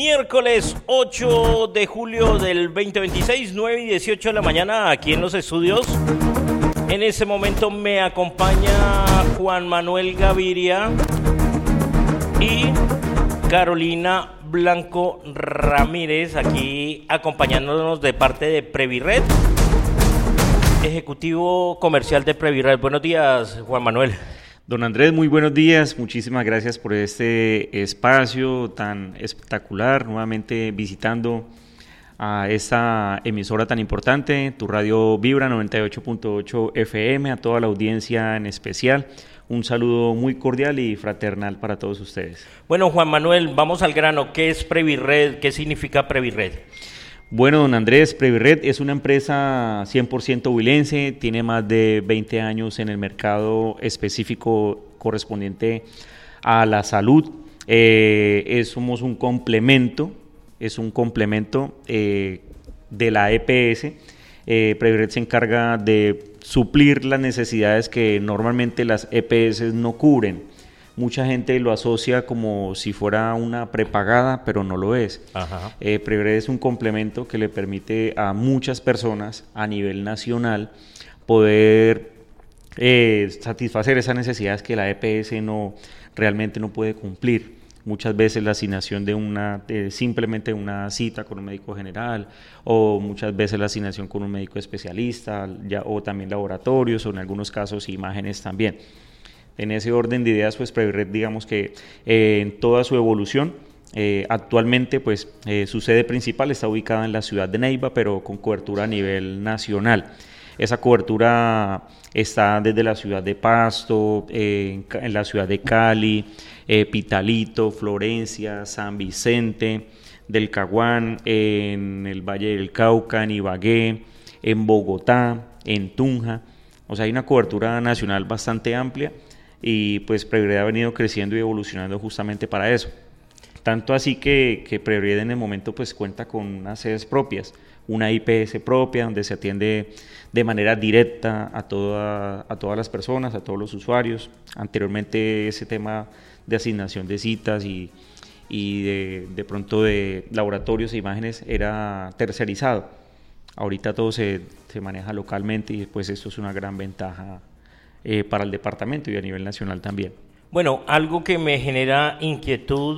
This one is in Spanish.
Miércoles 8 de julio del 2026, 9 y 18 de la mañana, aquí en los estudios. En ese momento me acompaña Juan Manuel Gaviria y Carolina Blanco Ramírez, aquí acompañándonos de parte de Previred, ejecutivo comercial de Previred. Buenos días, Juan Manuel. Don Andrés, muy buenos días, muchísimas gracias por este espacio tan espectacular, nuevamente visitando a esta emisora tan importante, tu radio Vibra 98.8 FM, a toda la audiencia en especial. Un saludo muy cordial y fraternal para todos ustedes. Bueno, Juan Manuel, vamos al grano. ¿Qué es Previred? ¿Qué significa Previred? Bueno, don Andrés, Previred es una empresa 100% huilense, tiene más de 20 años en el mercado específico correspondiente a la salud. Somos un complemento, de la EPS. Previred se encarga de suplir las necesidades que normalmente las EPS no cubren. Mucha gente lo asocia como si fuera una prepagada, pero no lo es. Previred es un complemento que le permite a muchas personas a nivel nacional poder satisfacer esas necesidades que la EPS realmente no puede cumplir. Muchas veces la asignación de simplemente una cita con un médico general, o muchas veces la asignación con un médico especialista, o también laboratorios, o en algunos casos imágenes también. En ese orden de ideas, pues Previred, digamos que en toda su evolución, actualmente pues su sede principal está ubicada en la ciudad de Neiva, pero con cobertura a nivel nacional. Esa cobertura está desde la ciudad de Pasto, en la ciudad de Cali, Pitalito, Florencia, San Vicente del Caguán, en el Valle del Cauca, en Ibagué, en Bogotá, en Tunja. O sea, hay una cobertura nacional bastante amplia y pues Previred ha venido creciendo y evolucionando justamente para eso. Tanto así que Previred en el momento pues cuenta con unas sedes propias, una IPS propia donde se atiende de manera directa a todas las personas, a todos los usuarios. Anteriormente ese tema de asignación de citas y de pronto de laboratorios e imágenes era tercerizado. Ahorita todo se maneja localmente y pues esto es una gran ventaja para el departamento y a nivel nacional también. Bueno, algo que me genera inquietud,